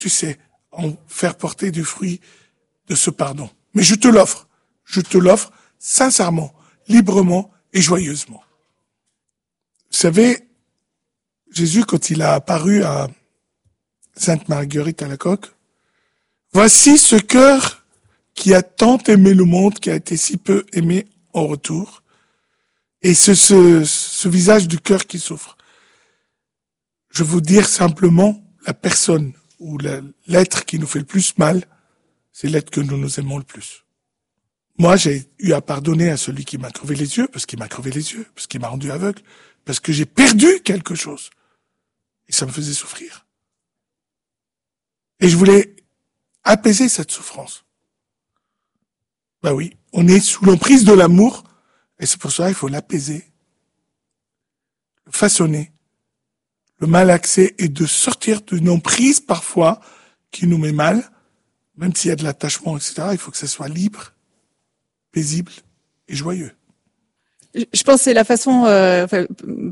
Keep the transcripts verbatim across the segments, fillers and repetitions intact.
tu sais, en faire porter du fruit de ce pardon. Mais je te l'offre. Je te l'offre sincèrement, librement et joyeusement. Vous savez, Jésus, quand il a apparu à Sainte Marguerite Alacoque, voici ce cœur qui a tant aimé le monde, qui a été si peu aimé en retour, et ce, ce, ce visage du cœur qui souffre. Je veux dire simplement, la personne ou la, l'être qui nous fait le plus mal, c'est l'être que nous nous aimons le plus. Moi, j'ai eu à pardonner à celui qui m'a crevé les yeux, parce qu'il m'a crevé les yeux, parce qu'il m'a rendu aveugle, parce que j'ai perdu quelque chose. Et ça me faisait souffrir. Et je voulais apaiser cette souffrance. Ben oui, on est sous l'emprise de l'amour, et c'est pour ça qu'il faut l'apaiser, le façonner, le malaxer, et de sortir d'une emprise parfois qui nous met mal, même s'il y a de l'attachement, et cetera, il faut que ça soit libre, paisible et joyeux. Je pense que c'est la façon, euh, enfin,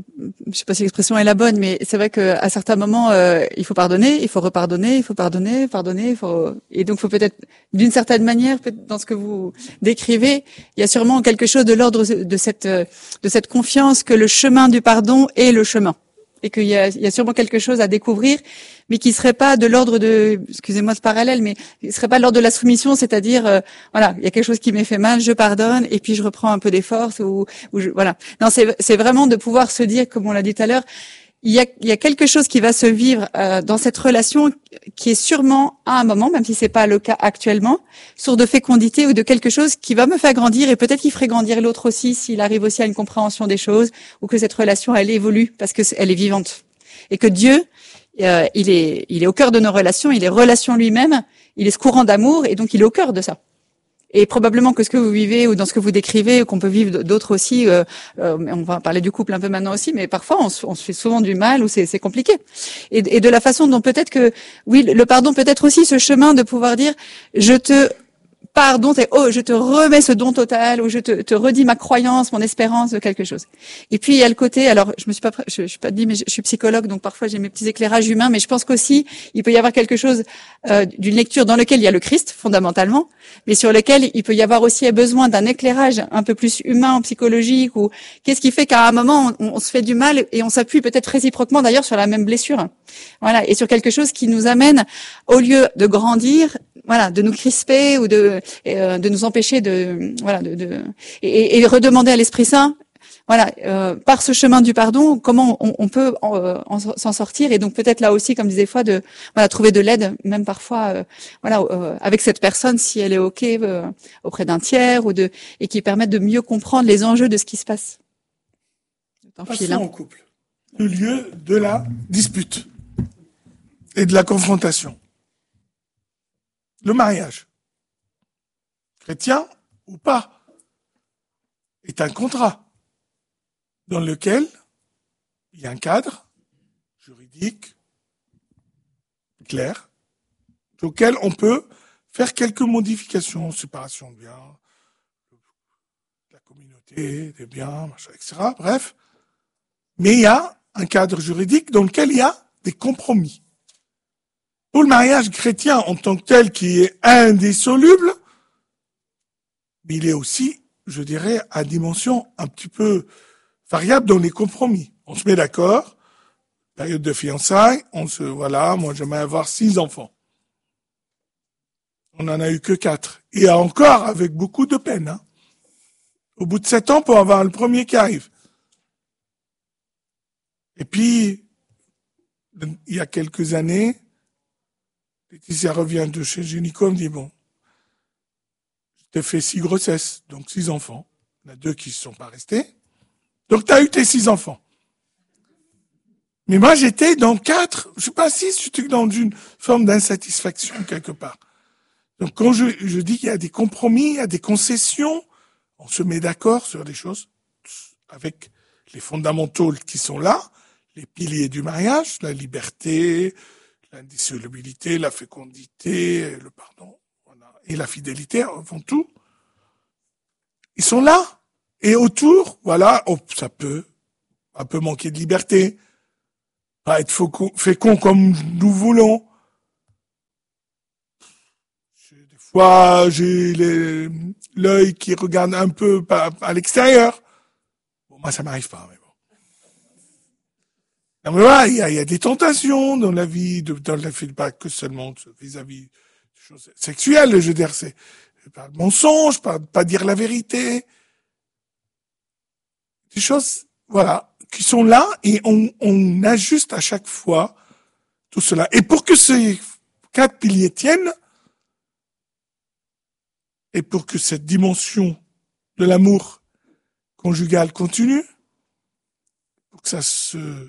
je sais pas si l'expression est la bonne, mais c'est vrai qu'à certains moments, euh, il faut pardonner, il faut repardonner, il faut pardonner, pardonner, il faut, et donc il faut peut-être, d'une certaine manière, dans ce que vous décrivez, il y a sûrement quelque chose de l'ordre de cette, de cette confiance que le chemin du pardon est le chemin. Et qu'il y a, il y a sûrement quelque chose à découvrir, mais qui serait pas de l'ordre de, excusez-moi ce parallèle, mais qui serait pas de l'ordre de la soumission, c'est-à-dire, euh, voilà, il y a quelque chose qui m'est fait mal, je pardonne, et puis je reprends un peu des forces, ou, ou je, voilà. Non, c'est, c'est vraiment de pouvoir se dire, comme on l'a dit tout à l'heure, il y a, il y a quelque chose qui va se vivre euh, dans cette relation qui est sûrement à un moment, même si c'est pas le cas actuellement, source de fécondité ou de quelque chose qui va me faire grandir et peut-être qu'il ferait grandir l'autre aussi s'il arrive aussi à une compréhension des choses ou que cette relation elle évolue parce que elle est vivante et que Dieu euh, il est il est au cœur de nos relations, il est relation lui-même, il est ce courant d'amour et donc il est au cœur de ça. Et probablement que ce que vous vivez ou dans ce que vous décrivez, qu'on peut vivre d'autres aussi, euh, euh, on va parler du couple un peu maintenant aussi, mais parfois on se, on se fait souvent du mal ou c'est, c'est compliqué. Et, et de la façon dont peut-être que, oui, le pardon peut être aussi ce chemin de pouvoir dire, je te pardon, c'est oh, je te remets ce don total, ou je te, te redis ma croyance, mon espérance de quelque chose. Et puis il y a le côté, alors je me suis pas, je, je suis pas dit, mais je, je suis psychologue, donc parfois j'ai mes petits éclairages humains, mais je pense qu'aussi il peut y avoir quelque chose euh, d'une lecture dans lequel il y a le Christ fondamentalement, mais sur lequel il peut y avoir aussi besoin d'un éclairage un peu plus humain, psychologique, ou qu'est-ce qui fait qu'à un moment on, on se fait du mal et on s'appuie peut-être réciproquement d'ailleurs sur la même blessure, voilà, et sur quelque chose qui nous amène au lieu de grandir, voilà, de nous crisper ou de euh, de nous empêcher de voilà de, de et, et redemander à l'Esprit Saint, voilà, euh, par ce chemin du pardon, comment on, on peut en, en, s'en sortir, et donc peut-être là aussi, comme disait fois, de voilà trouver de l'aide, même parfois, euh, voilà, euh, avec cette personne si elle est ok euh, auprès d'un tiers ou de et qui permettent de mieux comprendre les enjeux de ce qui se passe. Passons au couple, le lieu de la dispute et de la confrontation. Le mariage, chrétien ou pas, est un contrat dans lequel il y a un cadre juridique clair, auquel on peut faire quelques modifications, séparation de biens, la communauté des biens, machin, et cetera. Bref, mais il y a un cadre juridique dans lequel il y a des compromis. Pour le mariage chrétien en tant que tel, qui est indissoluble, mais il est aussi, je dirais, à dimension un petit peu variable dans les compromis. On se met d'accord, période de fiançailles, on se, voilà, moi j'aimerais avoir six enfants. On n'en a eu que quatre. Et encore avec beaucoup de peine, hein. Au bout de sept ans, pour avoir le premier qui arrive. Et puis, il y a quelques années, Laetitia revient de chez gynéco, elle me dit, bon, je t'ai fait six grossesses, donc six enfants. Il y en a deux qui ne sont pas restés. Donc, tu as eu tes six enfants. Mais moi, j'étais dans quatre, je ne sais pas six, j'étais dans une forme d'insatisfaction quelque part. Donc, quand je, je dis qu'il y a des compromis, il y a des concessions, on se met d'accord sur des choses avec les fondamentaux qui sont là, les piliers du mariage, la liberté, l'indissolubilité, la fécondité, le pardon, voilà, et la fidélité avant tout. Ils sont là. Et autour, voilà, oh, ça peut un peu manquer de liberté, pas être fécond comme nous voulons. Des fois, j'ai les- l'œil qui regarde un peu à, à l'extérieur. Bon, moi, ça m'arrive pas, mais bon. Non, mais voilà, il y a, il y a des tentations dans la vie, de, dans la vie, pas que seulement vis-à-vis de choses sexuelles, je veux dire, c'est pas de mensonge, pas, pas dire la vérité. Des choses, voilà, qui sont là et on, on ajuste à chaque fois tout cela. Et pour que ces quatre piliers tiennent, et pour que cette dimension de l'amour conjugal continue, pour que ça se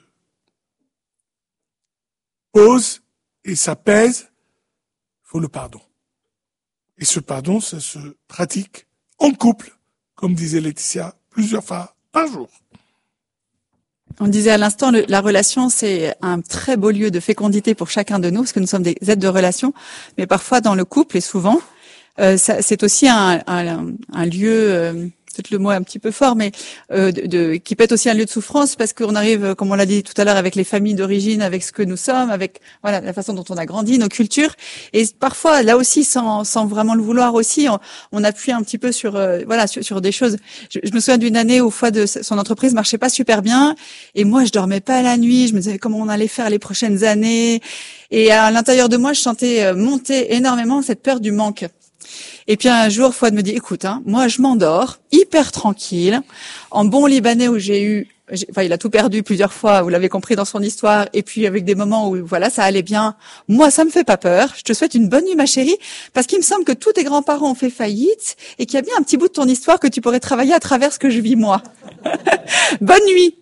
pose et s'apaise, il faut le pardon. Et ce pardon, ça se pratique en couple, comme disait Laetitia, plusieurs fois par jour. On disait à l'instant, le, la relation, c'est un très beau lieu de fécondité pour chacun de nous, parce que nous sommes des êtres de relation, mais parfois dans le couple, et souvent, euh, ça, c'est aussi un, un, un lieu, euh, peut-être le mot est un petit peu fort, mais euh, de, de, qui peut être aussi un lieu de souffrance, parce qu'on arrive, comme on l'a dit tout à l'heure, avec les familles d'origine, avec ce que nous sommes, avec voilà la façon dont on a grandi, nos cultures, et parfois, là aussi, sans, sans vraiment le vouloir aussi, on, on appuie un petit peu sur euh, voilà sur, sur des choses. Je, je me souviens d'une année où fois de son entreprise marchait pas super bien, et moi, je dormais pas la nuit, je me disais comment on allait faire les prochaines années, et à l'intérieur de moi, je sentais monter énormément cette peur du manque. Et puis un jour, Fouad me dit, écoute, hein, moi je m'endors, hyper tranquille, en bon Libanais où j'ai eu, j'ai, enfin il a tout perdu plusieurs fois, vous l'avez compris dans son histoire, et puis avec des moments où voilà ça allait bien. Moi ça me fait pas peur. Je te souhaite une bonne nuit ma chérie, parce qu'il me semble que tous tes grands-parents ont fait faillite et qu'il y a bien un petit bout de ton histoire que tu pourrais travailler à travers ce que je vis moi. Bonne nuit.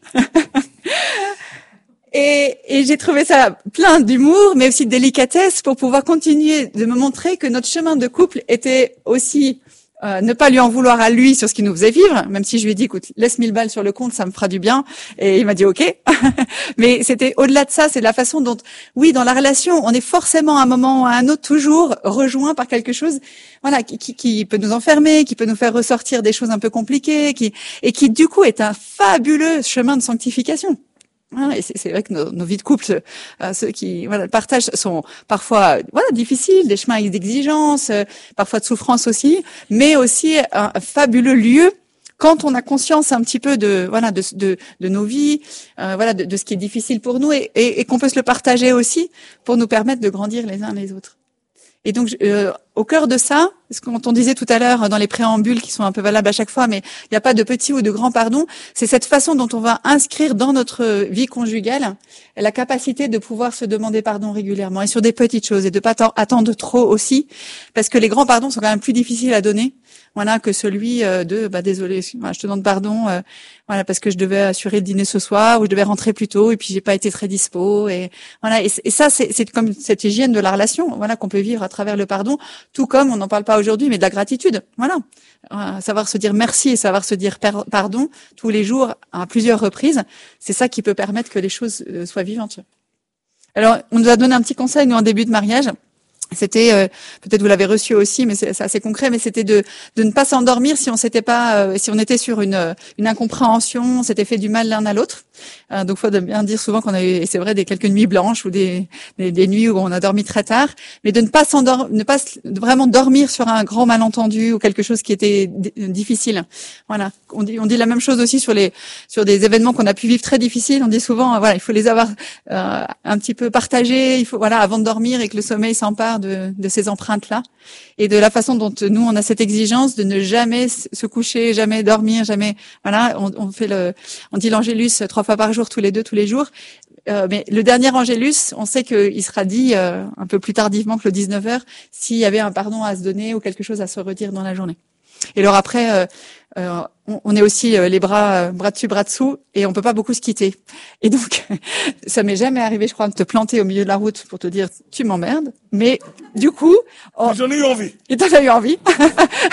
Et, et j'ai trouvé ça plein d'humour, mais aussi de délicatesse pour pouvoir continuer de me montrer que notre chemin de couple était aussi euh, ne pas lui en vouloir à lui sur ce qu'il nous faisait vivre, même si je lui ai dit, écoute, laisse mille balles sur le compte, ça me fera du bien. Et il m'a dit, ok. Mais c'était au-delà de ça, c'est la façon dont, oui, dans la relation, on est forcément à un moment ou à un autre toujours rejoint par quelque chose, voilà, qui, qui, qui peut nous enfermer, qui peut nous faire ressortir des choses un peu compliquées, qui, et qui du coup est un fabuleux chemin de sanctification. Voilà, et c'est, c'est vrai que nos, nos vies de couple, euh, ceux qui voilà le partagent, sont parfois voilà difficiles, des chemins d'exigence, euh, parfois de souffrance aussi, mais aussi un, un fabuleux lieu quand on a conscience un petit peu de voilà de de, de nos vies, euh, voilà de, de ce qui est difficile pour nous et, et, et qu'on peut se le partager aussi pour nous permettre de grandir les uns les autres. Et donc, euh, au cœur de ça, ce qu'on on disait tout à l'heure dans les préambules qui sont un peu valables à chaque fois, mais il n'y a pas de petit ou de grand pardon, c'est cette façon dont on va inscrire dans notre vie conjugale la capacité de pouvoir se demander pardon régulièrement et sur des petites choses et de pas attendre trop aussi, parce que les grands pardons sont quand même plus difficiles à donner, voilà, que celui de bah désolé, voilà, je te demande pardon, euh, voilà, parce que je devais assurer le dîner ce soir ou je devais rentrer plus tôt et puis j'ai pas été très dispo et voilà, et, et ça c'est, c'est comme cette hygiène de la relation, voilà, qu'on peut vivre à travers le pardon, tout comme on n'en parle pas aujourd'hui, mais de la gratitude, voilà, euh, savoir se dire merci et savoir se dire per- pardon tous les jours à plusieurs reprises, c'est ça qui peut permettre que les choses euh, soient vivantes. Alors, on nous a donné un petit conseil nous en début de mariage. C'était euh, peut-être vous l'avez reçu aussi, mais c'est, c'est assez concret. Mais c'était de de ne pas s'endormir si on s'était pas, euh, si on était sur une une incompréhension, on s'était fait du mal l'un à l'autre. Euh, donc, faut bien dire souvent qu'on a eu, et c'est vrai, des quelques nuits blanches ou des, des des nuits où on a dormi très tard, mais de ne pas s'endormir, ne pas vraiment dormir sur un grand malentendu ou quelque chose qui était d- difficile. Voilà. On dit on dit la même chose aussi sur les sur des événements qu'on a pu vivre très difficiles. On dit souvent, euh, voilà, il faut les avoir euh, un petit peu partagés. Il faut voilà avant de dormir et que le sommeil s'empare de, de ces empreintes-là et de la façon dont nous on a cette exigence de ne jamais se coucher, jamais dormir, jamais voilà. On, on fait le, on dit l'Angélus trois fois par jour, tous les deux, tous les jours. Euh, mais le dernier Angélus, on sait qu'il sera dit euh, un peu plus tardivement que le dix-neuf heures s'il y avait un pardon à se donner ou quelque chose à se redire dans la journée. Et alors après, euh, euh, on, on est aussi euh, les bras, euh, bras dessus, bras dessous, et on peut pas beaucoup se quitter. Et donc, ça m'est jamais arrivé, je crois, de te planter au milieu de la route pour te dire tu m'emmerdes. Mais du coup, oh, j'en ai eu envie. Et t'en as eu envie.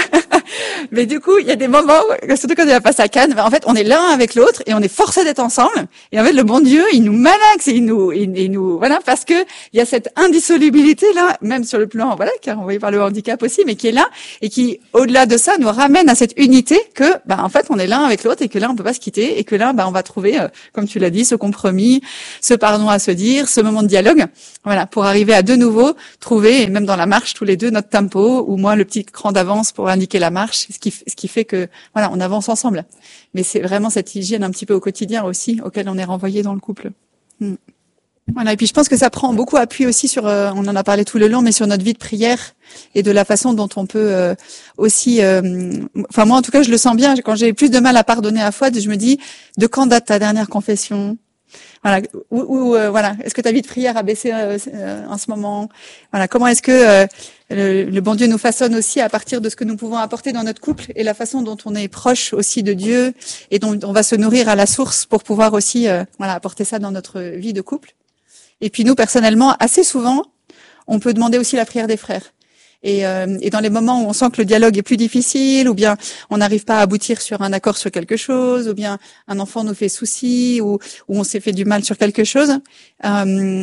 Mais du coup, il y a des moments, surtout quand on va passer à Cannes, ben, en fait, on est l'un avec l'autre et on est forcé d'être ensemble. Et en fait, le bon Dieu, il nous malaxe et il nous, il, il nous, voilà, parce que il y a cette indissolubilité là, même sur le plan, voilà, qui est renvoyé par le handicap aussi, mais qui est là et qui, au-delà de ça, nous ramène à cette unité que, ben, en fait, on est l'un avec l'autre et que là, on peut pas se quitter et que là, ben, on va trouver, euh, comme tu l'as dit, ce compromis, ce pardon à se dire, ce moment de dialogue, voilà, pour arriver à de nouveau trouver, et même dans la marche, tous les deux, notre tempo, ou moi, le petit cran d'avance pour indiquer la marche, ce qui, ce qui fait que, voilà, on avance ensemble. Mais c'est vraiment cette hygiène un petit peu au quotidien aussi, auquel on est renvoyé dans le couple. Hmm. Voilà. Et puis je pense que ça prend beaucoup appui aussi sur, euh, on en a parlé tout le long, mais sur notre vie de prière et de la façon dont on peut euh, aussi, euh, enfin moi en tout cas je le sens bien, quand j'ai plus de mal à pardonner à Fouad, je me dis, de quand date ta dernière confession? Voilà, ou, ou euh, voilà, est-ce que ta vie de prière a baissé euh, euh, en ce moment? Voilà, comment est-ce que euh, le, le bon Dieu nous façonne aussi à partir de ce que nous pouvons apporter dans notre couple et la façon dont on est proche aussi de Dieu et dont on va se nourrir à la source pour pouvoir aussi euh, voilà apporter ça dans notre vie de couple. Et puis nous personnellement, assez souvent, on peut demander aussi la prière des frères. Et, euh, et dans les moments où on sent que le dialogue est plus difficile, ou bien on n'arrive pas à aboutir sur un accord sur quelque chose, ou bien un enfant nous fait souci, ou, ou on s'est fait du mal sur quelque chose, euh,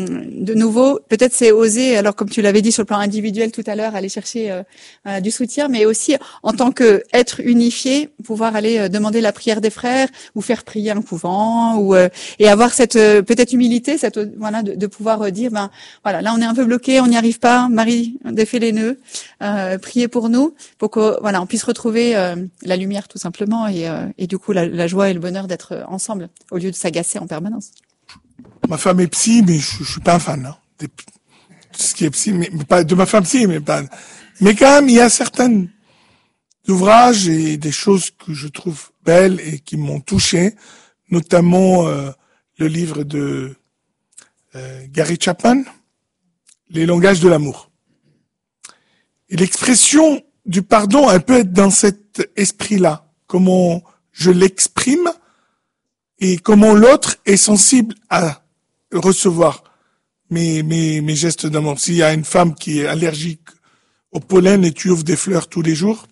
de nouveau, peut-être c'est oser, alors comme tu l'avais dit sur le plan individuel tout à l'heure, aller chercher euh, euh, du soutien, mais aussi en tant qu'être unifié, pouvoir aller euh, demander la prière des frères, ou faire prier un couvent, ou euh, et avoir cette euh, peut-être humilité, cette voilà, de, de pouvoir euh, dire, ben voilà, là on est un peu bloqué, on n'y arrive pas, Marie, défait les nœuds. Euh, prier pour nous, pour que voilà, on puisse retrouver euh, la lumière tout simplement et, euh, et du coup la, la joie et le bonheur d'être ensemble au lieu de s'agacer en permanence. Ma femme est psy, mais je, je suis pas un fan. Hein, de ce qui est psy, mais, mais pas de ma femme psy, mais pas. Mais quand même, il y a certains ouvrages et des choses que je trouve belles et qui m'ont touché, notamment euh, le livre de euh, Gary Chapman, Les langages de l'amour. Et l'expression du pardon, elle peut être dans cet esprit-là. Comment je l'exprime et comment l'autre est sensible à recevoir mes, mes, mes gestes d'amour. S'il y a une femme qui est allergique au pollen et tu ouvres des fleurs tous les jours,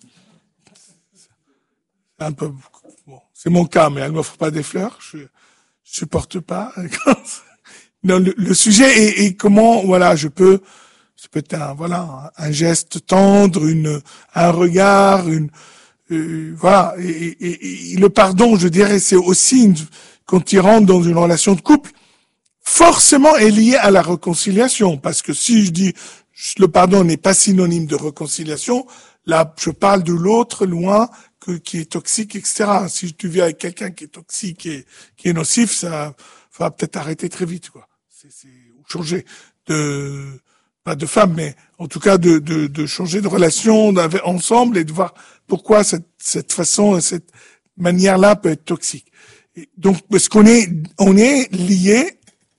c'est un peu, bon, c'est mon cas, mais elle m'offre pas des fleurs, je, je supporte pas. Non, le, le sujet est, est comment, voilà, je peux, c'est peut-être un, voilà, un geste tendre, une, un regard, une, euh, voilà. Et, et, et le pardon, je dirais, c'est aussi une, quand il rentre dans une relation de couple, forcément est lié à la réconciliation. Parce que si je dis le pardon n'est pas synonyme de réconciliation, là, je parle de l'autre loin que, qui est toxique, et cetera. Si tu vis avec quelqu'un qui est toxique et qui est nocif, ça va peut-être arrêter très vite, quoi. C'est, c'est ou changer de pas de femme, mais en tout cas de, de, de changer de relation ensemble et de voir pourquoi cette, cette façon, cette manière-là peut être toxique. Et donc, parce qu'on est, on est lié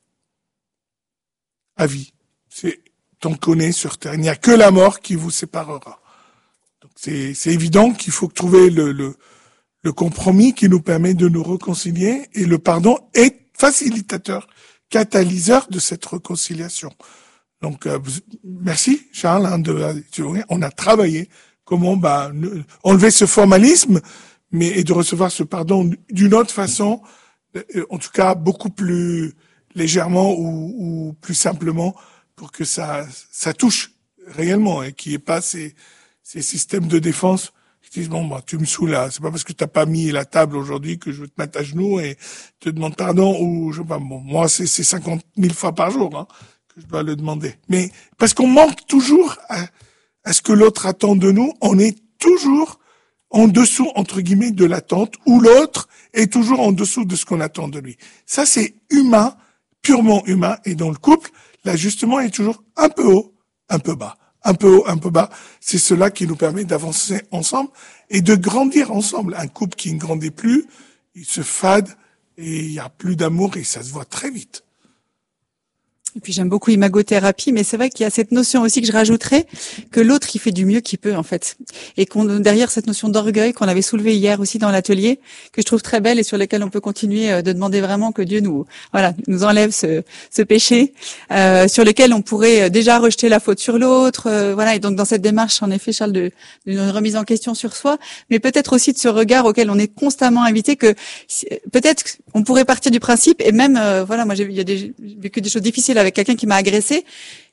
à vie. C'est tant qu'on est sur terre. Il n'y a que la mort qui vous séparera. Donc, c'est, c'est évident qu'il faut trouver le, le, le compromis qui nous permet de nous réconcilier et le pardon est facilitateur, catalyseur de cette réconciliation. Donc, euh, merci Charles, hein, de, on a travaillé comment bah, enlever ce formalisme, mais et de recevoir ce pardon d'une autre façon, en tout cas beaucoup plus légèrement ou, ou plus simplement, pour que ça, ça touche réellement et qu'il n'y ait pas ces, ces systèmes de défense qui disent bon bah tu me saoules là, c'est pas parce que t'as pas mis la table aujourd'hui que je veux te mettre à genoux et te demande pardon ou je sais pas bon moi c'est c'est cinquante mille fois par jour hein, que je dois le demander. Mais parce qu'on manque toujours à, à ce que l'autre attend de nous, on est toujours en dessous entre guillemets de l'attente ou l'autre est toujours en dessous de ce qu'on attend de lui. Ça c'est humain, purement humain et dans le couple, l'ajustement est toujours un peu haut, un peu bas. Un peu haut, un peu bas, c'est cela qui nous permet d'avancer ensemble et de grandir ensemble. Un couple qui ne grandit plus, il se fade et il y a plus d'amour et ça se voit très vite. Et puis j'aime beaucoup imagothérapie, mais c'est vrai qu'il y a cette notion aussi que je rajouterais, que l'autre il fait du mieux qu'il peut en fait, et qu'on derrière cette notion d'orgueil qu'on avait soulevée hier aussi dans l'atelier, que je trouve très belle et sur laquelle on peut continuer de demander vraiment que Dieu nous, voilà, nous enlève ce, ce péché, euh, sur lequel on pourrait déjà rejeter la faute sur l'autre, euh, voilà. Et donc dans cette démarche, en effet, Charles, de d'une remise en question sur soi, mais peut-être aussi de ce regard auquel on est constamment invité, que peut-être on pourrait partir du principe, et même, euh, voilà, moi j'ai il y a des, j'ai vécu des choses difficiles avec quelqu'un qui m'a agressé.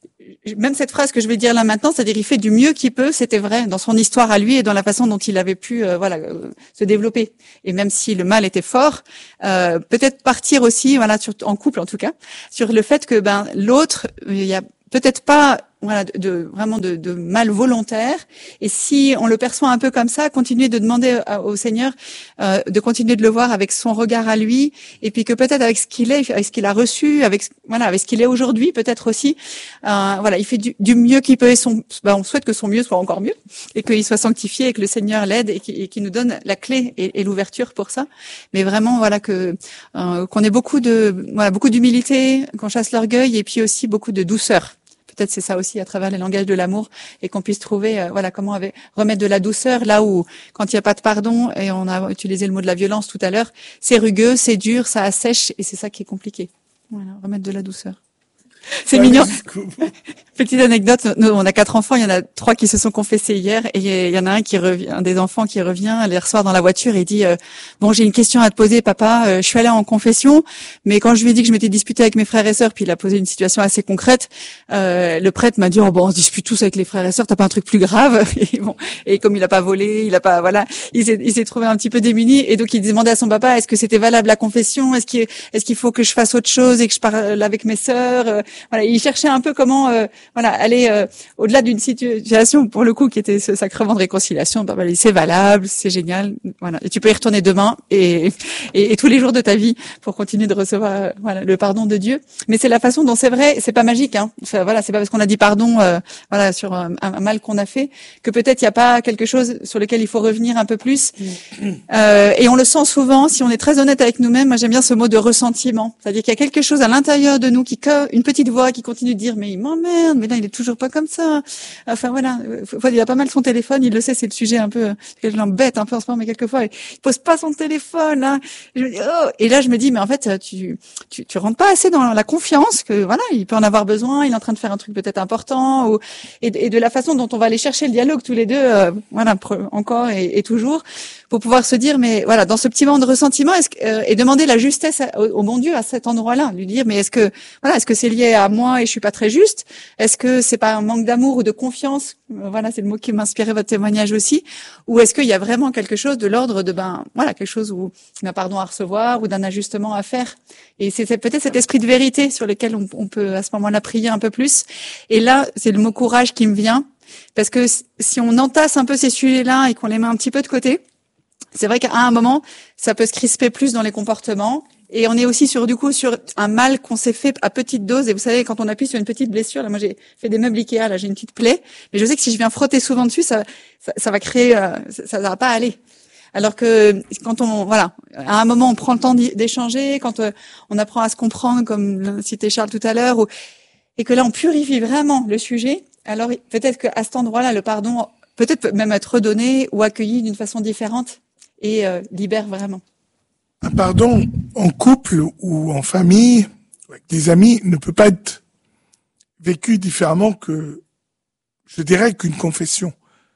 Même cette phrase que je vais dire là maintenant, c'est-à-dire il fait du mieux qu'il peut, c'était vrai dans son histoire à lui et dans la façon dont il avait pu euh, voilà euh, se développer. Et même si le mal était fort, euh, peut-être partir aussi, voilà, sur, en couple en tout cas, sur le fait que ben l'autre, il y a peut-être pas voilà de, de vraiment de, de mal volontaire, et si on le perçoit un peu comme ça, continuer de demander au Seigneur euh, de continuer de le voir avec son regard à lui, et puis que peut-être avec ce qu'il est, avec ce qu'il a reçu, avec voilà avec ce qu'il est aujourd'hui, peut-être aussi euh, voilà il fait du, du mieux qu'il peut, et son ben, on souhaite que son mieux soit encore mieux et qu'il soit sanctifié et que le Seigneur l'aide et qu'il, et qu'il nous donne la clé et, et l'ouverture pour ça. Mais vraiment voilà que euh, qu'on ait beaucoup de voilà beaucoup d'humilité, qu'on chasse l'orgueil, et puis aussi beaucoup de douceur. Peut-être c'est ça aussi à travers les langages de l'amour, et qu'on puisse trouver, euh, voilà, comment avec, remettre de la douceur là où, quand il n'y a pas de pardon, et on a utilisé le mot de la violence tout à l'heure, c'est rugueux, c'est dur, ça assèche, et c'est ça qui est compliqué. Voilà, remettre de la douceur. C'est Ouais, mignon. mais- Petite anecdote, nous, on a quatre enfants, il y en a trois qui se sont confessés hier, et il y en a un qui revient, un des enfants qui revient hier soir dans la voiture et dit euh, bon, j'ai une question à te poser, papa, euh, je suis allé en confession, mais quand je lui ai dit que je m'étais disputée avec mes frères et sœurs, puis il a posé une situation assez concrète, euh, le prêtre m'a dit oh bon, on se dispute tous avec les frères et sœurs, t'as pas un truc plus grave? Et bon, et comme il a pas volé, il a pas, voilà, il s'est, il s'est trouvé un petit peu démuni, et donc il demandait à son papa est-ce que c'était valable la confession, est-ce qu'il, est-ce qu'il faut que je fasse autre chose et que je parle avec mes sœurs, euh, voilà, il cherchait un peu comment, euh, voilà, aller euh, au-delà d'une situation pour le coup qui était ce sacrement de réconciliation. Ben, ben, c'est valable, c'est génial, voilà, et tu peux y retourner demain et, et, et tous les jours de ta vie pour continuer de recevoir, euh, voilà, le pardon de Dieu. Mais c'est la façon dont c'est vrai, c'est pas magique, hein. Enfin, voilà, c'est pas parce qu'on a dit pardon, euh, voilà, sur un, un mal qu'on a fait que peut-être il y a pas quelque chose sur lequel il faut revenir un peu plus. Euh, et on le sent souvent, si on est très honnête avec nous-mêmes. Moi, j'aime bien ce mot de ressentiment, c'est-à-dire qu'il y a quelque chose à l'intérieur de nous qui, une petite voix qui continue de dire mais il m'emmerde, mais là il est toujours pas comme ça. Enfin voilà, il a pas mal son téléphone, il le sait, c'est le sujet un peu que je l'embête un peu en ce moment, mais quelquefois il pose pas son téléphone là. Je me dis, oh. Et là je me dis mais en fait tu tu tu rentres pas assez dans la confiance que voilà il peut en avoir besoin, il est en train de faire un truc peut-être important, ou et, et de la façon dont on va aller chercher le dialogue tous les deux, euh, voilà encore et, et toujours, pour pouvoir se dire mais voilà dans ce petit moment de ressentiment, est-ce que, euh, et demander la justesse au, au bon Dieu à cet endroit-là, lui dire mais est-ce que voilà est-ce que c'est lié à moi et je suis pas très juste, est-ce que c'est pas un manque d'amour ou de confiance, voilà c'est le mot qui m'inspirait votre témoignage aussi, ou est-ce qu'il y a vraiment quelque chose de l'ordre de ben voilà quelque chose où d'un pardon à recevoir ou d'un ajustement à faire, et c'est peut-être cet esprit de vérité sur lequel on, on peut à ce moment-là prier un peu plus. Et là c'est le mot courage qui me vient, parce que si on entasse un peu ces sujets-là et qu'on les met un petit peu de côté, c'est vrai qu'à un moment, ça peut se crisper plus dans les comportements. Et on est aussi sur, du coup, sur un mal qu'on s'est fait à petite dose. Et vous savez, quand on appuie sur une petite blessure, là, moi, j'ai fait des meubles Ikea, là, j'ai une petite plaie. Mais je sais que si je viens frotter souvent dessus, ça, ça, ça va créer, euh, ça, ça va pas aller. Alors que quand on, voilà, à un moment, on prend le temps d'échanger, quand euh, on apprend à se comprendre, comme l'a cité Charles tout à l'heure, ou, et que là, on purifie vraiment le sujet, alors peut-être qu'à cet endroit-là, le pardon, peut-être même être redonné ou accueilli d'une façon différente et euh, libère vraiment. Un pardon en couple ou en famille, avec des amis, ne peut pas être vécu différemment que, je dirais, qu'une confession.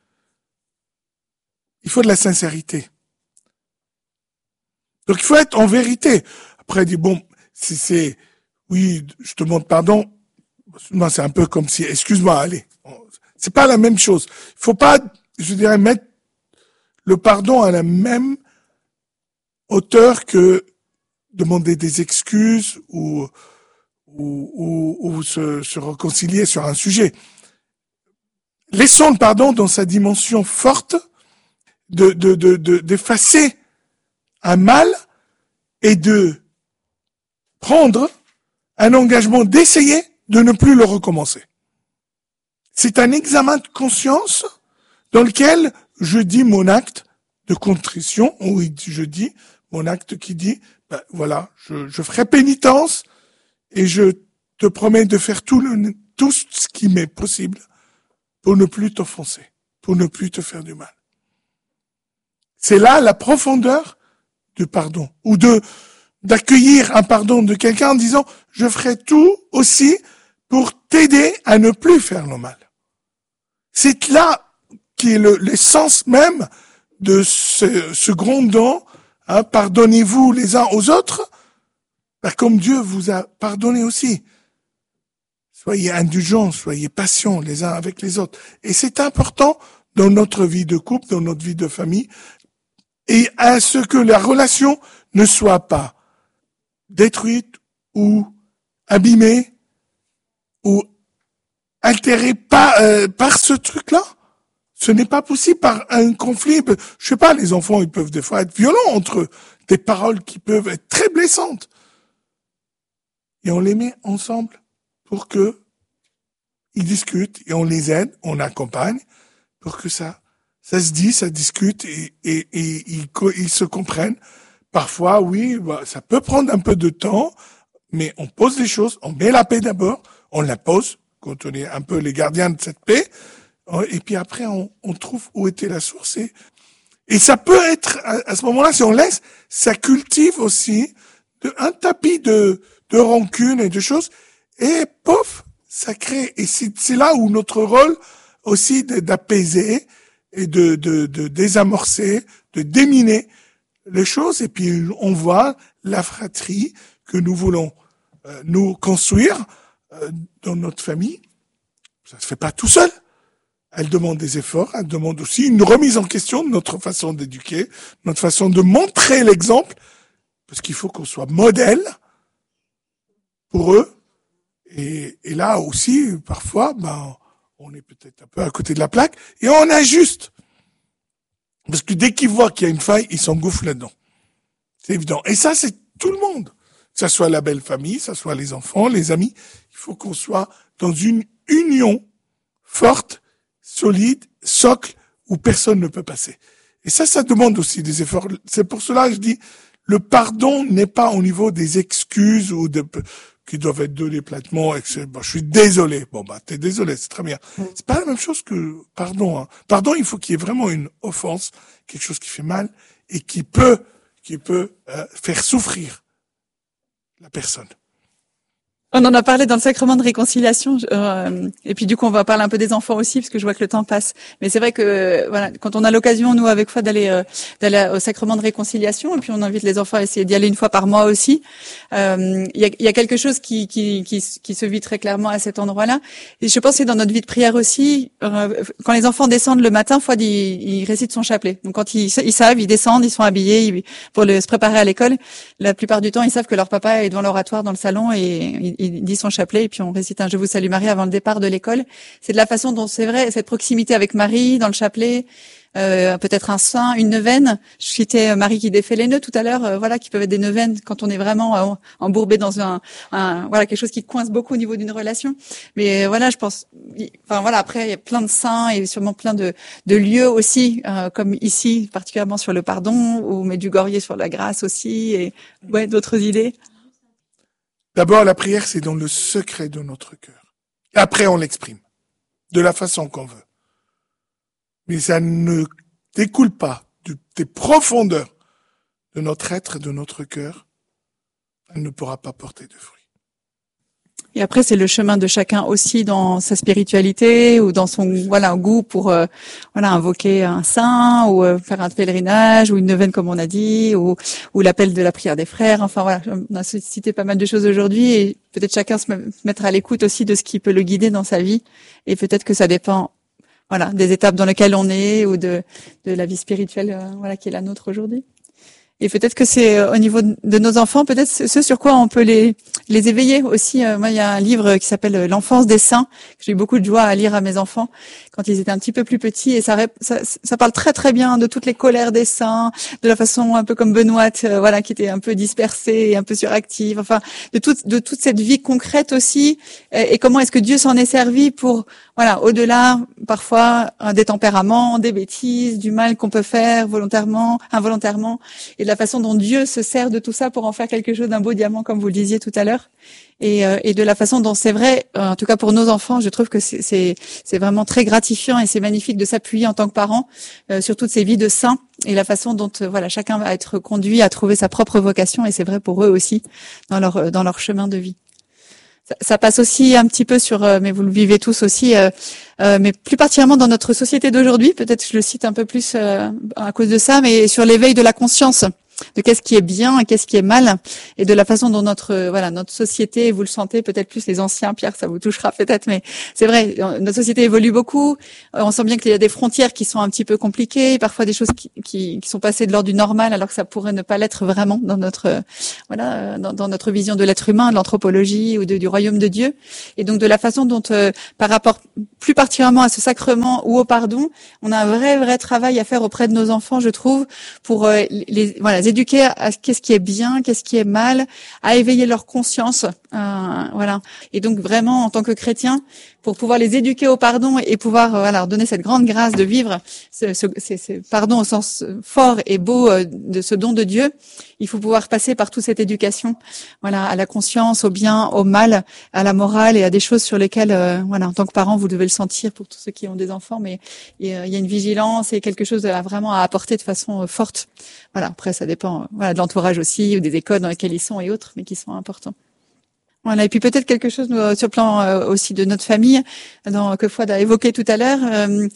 Il faut de la sincérité. Donc il faut être en vérité. Après, dire bon, si c'est, oui, je te demande pardon, moi c'est un peu comme si, excuse-moi, allez. C'est pas la même chose. Il faut pas, je dirais, mettre le pardon à la même hauteur que demander des excuses ou ou, ou, ou se, se réconcilier sur un sujet. Laissons le pardon dans sa dimension forte de, de, de, de, d'effacer un mal et de prendre un engagement d'essayer de ne plus le recommencer. C'est un examen de conscience dans lequel je dis mon acte de contrition, ou je dis mon acte qui dit, ben voilà, je, je ferai pénitence et je te promets de faire tout, le, tout ce qui m'est possible pour ne plus t'offenser, pour ne plus te faire du mal. C'est là la profondeur du pardon, ou de d'accueillir un pardon de quelqu'un en disant « je ferai tout aussi pour t'aider à ne plus faire le mal ». C'est là qui est le, l'essence même de ce, ce grand don, hein, pardonnez-vous les uns aux autres, ben, comme Dieu vous a pardonné aussi. Soyez indulgents, soyez patients les uns avec les autres. Et c'est important dans notre vie de couple, dans notre vie de famille, et à ce que la relation ne soit pas détruite ou abîmée ou altérée par, euh, par ce truc-là. Ce n'est pas possible par un conflit. Je sais pas, les enfants, ils peuvent des fois être violents entre eux. Des paroles qui peuvent être très blessantes. Et on les met ensemble pour que ils discutent et on les aide, on accompagne pour que ça, ça se dit, ça discute et, et, et ils, ils se comprennent. Parfois, oui, bah, ça peut prendre un peu de temps, mais on pose les choses, on met la paix d'abord, on la pose quand on est un peu les gardiens de cette paix. Et puis après, on, on trouve où était la source. Et, et ça peut être, à, à ce moment-là, si on laisse, ça cultive aussi de, un tapis de, de rancune et de choses. Et pof, ça crée. Et c'est, c'est là où notre rôle aussi d'apaiser et de, de, de désamorcer, de déminer les choses. Et puis on voit la fratrie que nous voulons euh, nous construire euh, dans notre famille. Ça se fait pas tout seul. Elle demande des efforts, elle demande aussi une remise en question de notre façon d'éduquer, notre façon de montrer l'exemple, parce qu'il faut qu'on soit modèle pour eux. Et, et là aussi, parfois, ben, on est peut-être un peu à côté de la plaque, et on ajuste. Parce que dès qu'ils voient qu'il y a une faille, ils s'engouffrent là-dedans. C'est évident. Et ça, c'est tout le monde. Que ça soit la belle famille, que ça soit les enfants, les amis. Il faut qu'on soit dans une union forte, solide, socle, où personne ne peut passer. Et ça, ça demande aussi des efforts. C'est pour cela que je dis, le pardon n'est pas au niveau des excuses ou de, qui doivent être données platement. Bon, je suis désolé. Bon, bah, t'es désolé, c'est très bien. C'est pas la même chose que pardon, hein. Pardon, il faut qu'il y ait vraiment une offense, quelque chose qui fait mal et qui peut, qui peut euh, faire souffrir la personne. On en a parlé dans le sacrement de réconciliation, euh, et puis du coup on va parler un peu des enfants aussi, parce que je vois que le temps passe. Mais c'est vrai que voilà, quand on a l'occasion, nous avec Foi, d'aller euh, d'aller au sacrement de réconciliation, et puis on invite les enfants à essayer d'y aller une fois par mois aussi. Il euh, y, a, y a quelque chose qui, qui qui qui se vit très clairement à cet endroit-là. Et je pense que c'est dans notre vie de prière aussi. Euh, quand les enfants descendent le matin, Foi, ils, ils récitent son chapelet. Donc quand ils, ils savent, ils descendent, ils sont habillés ils, pour le, se préparer à l'école. La plupart du temps, ils savent que leur papa est devant l'oratoire dans le salon et il dit son chapelet et puis on récite un Je vous salue Marie avant le départ de l'école. C'est de la façon dont c'est vrai, cette proximité avec Marie dans le chapelet, euh, peut-être un saint, une neuvaine. Je citais Marie qui défait les nœuds tout à l'heure, euh, voilà, qui peuvent être des neuvaines quand on est vraiment euh, embourbé dans un, un, voilà, quelque chose qui coince beaucoup au niveau d'une relation. Mais euh, voilà, je pense, enfin voilà, après il y a plein de saints et sûrement plein de, de lieux aussi, euh, comme ici, particulièrement sur le pardon, ou Medjugorje sur la grâce aussi, et ouais, d'autres idées. D'abord, la prière, c'est dans le secret de notre cœur. Après, on l'exprime, de la façon qu'on veut. Mais ça ne découle pas de, des profondeurs de notre être, de notre cœur. Elle ne pourra pas porter de fruits. Et après, c'est le chemin de chacun aussi dans sa spiritualité ou dans son voilà un goût pour euh, voilà invoquer un saint ou euh, faire un pèlerinage ou une neuvaine comme on a dit ou ou l'appel de la prière des frères. Enfin voilà, on a cité pas mal de choses aujourd'hui et peut-être chacun se mettre à l'écoute aussi de ce qui peut le guider dans sa vie et peut-être que ça dépend voilà des étapes dans lesquelles on est ou de de la vie spirituelle euh, voilà qui est la nôtre aujourd'hui. Et peut-être que c'est au niveau de nos enfants, peut-être ce sur quoi on peut les les éveiller aussi. Moi, il y a un livre qui s'appelle L'enfance des saints que j'ai eu beaucoup de joie à lire à mes enfants quand ils étaient un petit peu plus petits. Et ça, ça, ça parle très très bien de toutes les colères des saints, de la façon un peu comme Benoît, euh, voilà, qui était un peu dispersée et un peu suractive. Enfin, de toute de toute cette vie concrète aussi. Et, et comment est-ce que Dieu s'en est servi pour, voilà, au-delà parfois des tempéraments, des bêtises, du mal qu'on peut faire volontairement, involontairement, et de la la façon dont Dieu se sert de tout ça pour en faire quelque chose d'un beau diamant, comme vous le disiez tout à l'heure, et, euh, et de la façon dont c'est vrai, euh, en tout cas pour nos enfants, je trouve que c'est, c'est, c'est vraiment très gratifiant et c'est magnifique de s'appuyer en tant que parents euh, sur toutes ces vies de saints et la façon dont euh, voilà chacun va être conduit à trouver sa propre vocation, et c'est vrai pour eux aussi dans leur dans leur chemin de vie. Ça, ça passe aussi un petit peu sur, euh, mais vous le vivez tous aussi, euh, euh, mais plus particulièrement dans notre société d'aujourd'hui, peut-être que je le cite un peu plus euh, à cause de ça, mais sur l'éveil de la conscience, de qu'est-ce qui est bien et qu'est-ce qui est mal, et de la façon dont notre euh, voilà notre société, vous le sentez peut-être plus les anciens, Pierre, ça vous touchera peut-être, mais c'est vrai, notre société évolue beaucoup. On sent bien qu'il y a des frontières qui sont un petit peu compliquées, parfois des choses qui, qui, qui sont passées de l'ordre du normal, alors que ça pourrait ne pas l'être vraiment dans notre euh, voilà dans, dans notre vision de l'être humain, de l'anthropologie ou de, du royaume de Dieu, et donc de la façon dont euh, par rapport plus particulièrement à ce sacrement ou au pardon, on a un vrai vrai travail à faire auprès de nos enfants, je trouve, pour euh, les voilà les éduquer à qu'est-ce qui est bien, qu'est-ce qui est mal, à éveiller leur conscience, euh, voilà. Et donc vraiment en tant que chrétien, pour pouvoir les éduquer au pardon et pouvoir euh, voilà, leur donner cette grande grâce de vivre ce, ce, ce, ce pardon au sens fort et beau euh, de ce don de Dieu, il faut pouvoir passer par toute cette éducation, voilà, à la conscience, au bien, au mal, à la morale et à des choses sur lesquelles, euh, voilà, en tant que parent, vous devez le sentir pour tous ceux qui ont des enfants, mais il y a une vigilance et quelque chose à vraiment à apporter de façon euh, forte. Voilà, après ça dépend, euh, voilà, de l'entourage aussi ou des écoles dans lesquelles ils sont et autres, mais qui sont importants. Voilà, et puis peut-être quelque chose nous, sur le plan euh, aussi de notre famille, dans, que Fouad a évoqué tout à l'heure. Euh,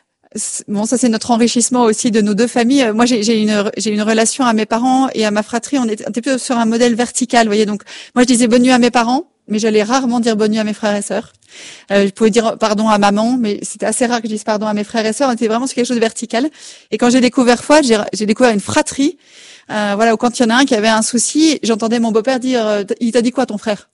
bon, ça c'est notre enrichissement aussi de nos deux familles. Moi, j'ai, j'ai une j'ai une relation à mes parents et à ma fratrie. On était un petit peu sur un modèle vertical, vous voyez. Donc, moi, je disais bonne nuit à mes parents, mais j'allais rarement dire bonne nuit à mes frères et sœurs. Euh, je pouvais dire pardon à maman, mais c'était assez rare que je dise pardon à mes frères et sœurs. On était vraiment sur quelque chose de vertical. Et quand j'ai découvert Fouad, j'ai, j'ai découvert une fratrie. Euh, voilà, où quand il y en a un qui avait un souci, j'entendais mon beau-père dire euh, il t'a dit quoi ton frère?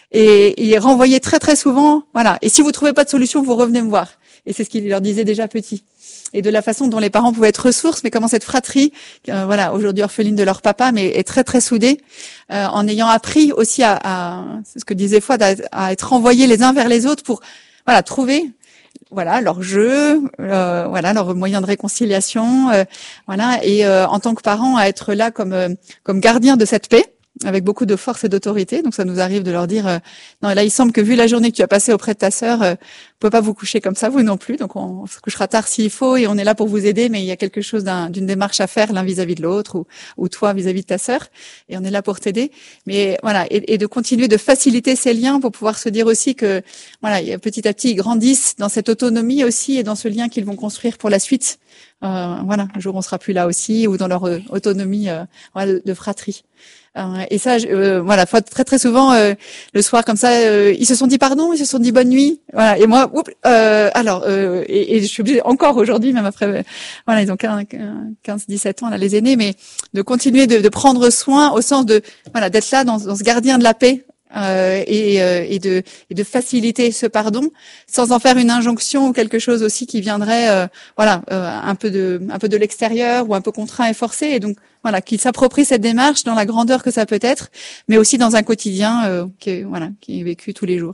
Et il renvoyait très très souvent, voilà. Et si vous trouvez pas de solution, vous revenez me voir. Et c'est ce qu'il leur disait déjà petit. Et de la façon dont les parents pouvaient être ressources, mais comment cette fratrie, euh, voilà, aujourd'hui orpheline de leur papa, mais est très très soudée, euh, en ayant appris aussi à, à c'est ce que disait Fouad, à, à être renvoyés les uns vers les autres pour, voilà, trouver, voilà, leur jeu, euh, voilà, leur moyen de réconciliation, euh, voilà, et euh, en tant que parents, à être là comme euh, comme gardien de cette paix, avec beaucoup de force et d'autorité. Donc ça nous arrive de leur dire euh, non, là il semble que vu la journée que tu as passée auprès de ta sœur, euh, vous pouvez pas vous coucher comme ça, vous non plus. Donc on, on se couchera tard s'il faut et on est là pour vous aider, mais il y a quelque chose d'un, d'une démarche à faire l'un vis-à-vis de l'autre ou, ou toi vis-à-vis de ta sœur, et on est là pour t'aider. Mais voilà, et, et de continuer de faciliter ces liens pour pouvoir se dire aussi que voilà, petit à petit ils grandissent dans cette autonomie aussi et dans ce lien qu'ils vont construire pour la suite. Euh, voilà, un jour on sera plus là aussi, ou dans leur euh, autonomie euh, voilà, de, de fratrie. Euh, et ça, euh, voilà, très très souvent euh, le soir comme ça, euh, ils se sont dit pardon, ils se sont dit bonne nuit, voilà. Et moi, oups, euh, alors, euh, et, et je suis obligée encore aujourd'hui, même après, euh, voilà, ils ont quinze dix-sept ans là, les aînés, mais de continuer de, de prendre soin au sens de, voilà, d'être là dans, dans ce gardien de la paix. Euh, et, euh, et de et de faciliter ce pardon sans en faire une injonction ou quelque chose aussi qui viendrait euh, voilà euh, un peu de un peu de l'extérieur ou un peu contraint et forcé, et donc voilà qu'il s'approprie cette démarche dans la grandeur que ça peut être, mais aussi dans un quotidien euh, qui est, voilà qui est vécu tous les jours.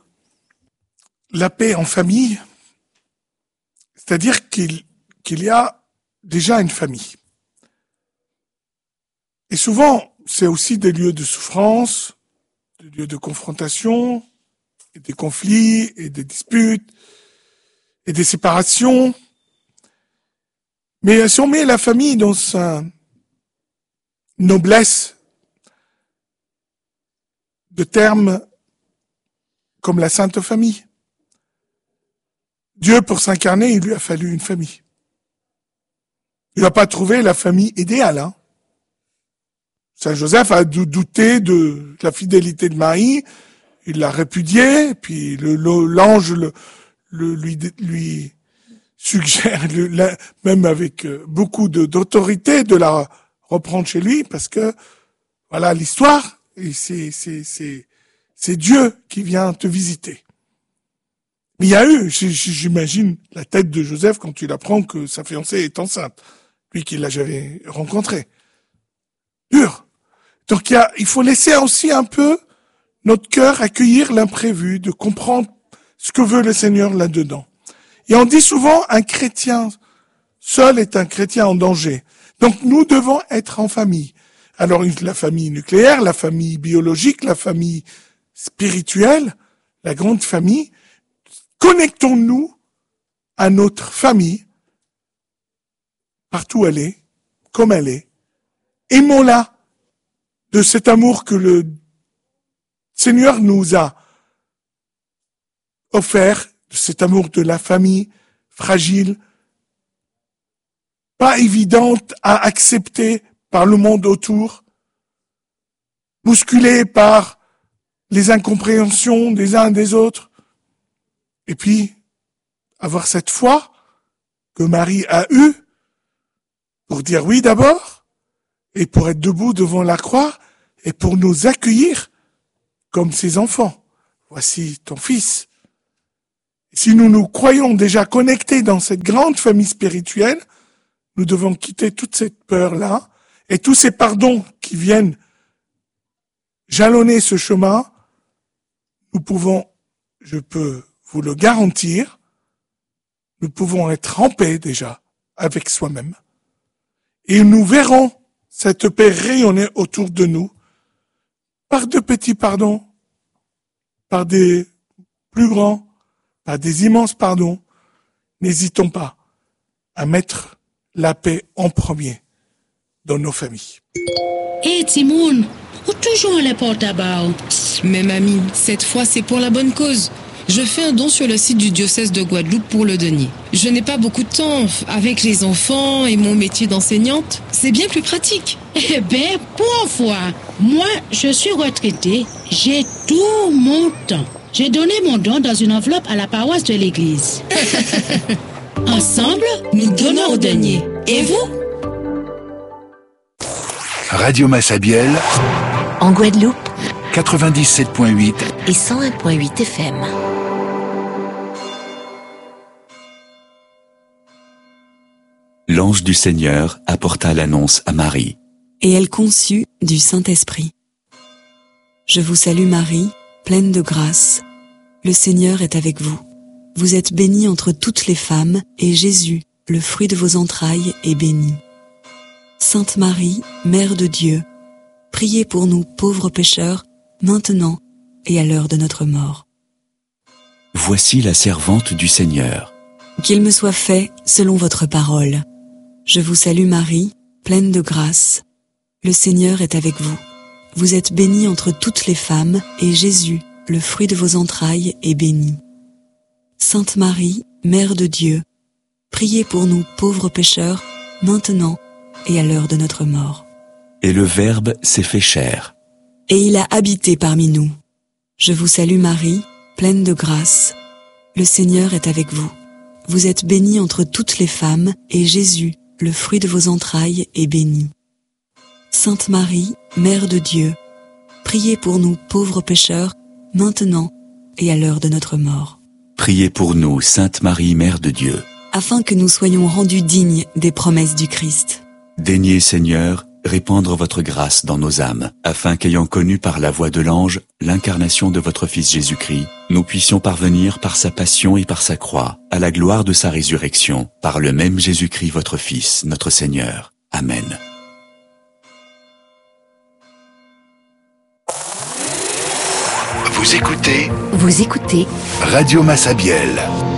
La paix en famille, c'est-à-dire qu'il qu'il y a déjà une famille, et souvent c'est aussi des lieux de souffrance, des lieux de confrontation, et des conflits, et des disputes, et des séparations. Mais si on met la famille dans sa noblesse de termes comme la Sainte Famille, Dieu, pour s'incarner, il lui a fallu une famille. Il n'a pas trouvé la famille idéale, hein. Saint Joseph a douté de la fidélité de Marie, il l'a répudiée, puis le, le, l'ange le, le, lui, lui suggère, le, la, même avec beaucoup de, d'autorité, de la reprendre chez lui, parce que voilà l'histoire, et c'est, c'est, c'est, c'est Dieu qui vient te visiter. Mais il y a eu, j'imagine, la tête de Joseph quand il apprend que sa fiancée est enceinte, lui qui l'a jamais rencontrée. Dur. Donc il, y a, il faut laisser aussi un peu notre cœur accueillir l'imprévu, de comprendre ce que veut le Seigneur là-dedans. Et on dit souvent un chrétien seul est un chrétien en danger. Donc nous devons être en famille. Alors la famille nucléaire, la famille biologique, la famille spirituelle, la grande famille, connectons-nous à notre famille, partout elle est, comme elle est. Aimons-la de cet amour que le Seigneur nous a offert, de cet amour de la famille fragile, pas évidente à accepter par le monde autour, bousculée par les incompréhensions des uns des autres, et puis avoir cette foi que Marie a eue pour dire oui d'abord, et pour être debout devant la croix, et pour nous accueillir comme ses enfants. Voici ton fils. Si nous nous croyons déjà connectés dans cette grande famille spirituelle, nous devons quitter toute cette peur-là et tous ces pardons qui viennent jalonner ce chemin. Nous pouvons, je peux vous le garantir, nous pouvons être en paix déjà avec soi-même. Et nous verrons cette paix rayonner autour de nous par de petits pardons, par des plus grands, par des immenses pardons. N'hésitons pas à mettre la paix en premier dans nos familles. Hé hey, Timoun, ou toujours les portes à bas? Mais mamie, cette fois c'est pour la bonne cause. Je fais un don sur le site du diocèse de Guadeloupe pour le denier. Je n'ai pas beaucoup de temps. Avec les enfants et mon métier d'enseignante, c'est bien plus pratique. Eh ben, pour une fois, moi, je suis retraitée. J'ai tout mon temps. J'ai donné mon don dans une enveloppe à la paroisse de l'église. Ensemble, nous donnons au denier. Et vous? Radio Massabielle, en Guadeloupe, quatre-vingt-dix-sept virgule huit et cent un virgule huit F M. L'ange du Seigneur apporta l'annonce à Marie. Et elle conçut du Saint-Esprit. Je vous salue Marie, pleine de grâce. Le Seigneur est avec vous. Vous êtes bénie entre toutes les femmes, et Jésus, le fruit de vos entrailles, est béni. Sainte Marie, Mère de Dieu, priez pour nous pauvres pécheurs, maintenant et à l'heure de notre mort. Voici la servante du Seigneur. Qu'il me soit fait selon votre parole. Je vous salue Marie, pleine de grâce. Le Seigneur est avec vous. Vous êtes bénie entre toutes les femmes, et Jésus, le fruit de vos entrailles, est béni. Sainte Marie, Mère de Dieu, priez pour nous pauvres pécheurs, maintenant et à l'heure de notre mort. Et le Verbe s'est fait chair. Et il a habité parmi nous. Je vous salue Marie, pleine de grâce. Le Seigneur est avec vous. Vous êtes bénie entre toutes les femmes, et Jésus, le fruit de vos entrailles, est béni. Sainte Marie, Mère de Dieu, priez pour nous pauvres pécheurs, maintenant et à l'heure de notre mort. Priez pour nous, Sainte Marie, Mère de Dieu, afin que nous soyons rendus dignes des promesses du Christ. Daignez, Seigneur, répandre votre grâce dans nos âmes, afin qu'ayant connu par la voix de l'ange l'incarnation de votre Fils Jésus-Christ, nous puissions parvenir par sa passion et par sa croix à la gloire de sa résurrection, par le même Jésus-Christ votre Fils, notre Seigneur. Amen. Vous écoutez Vous écoutez Radio Massabielle.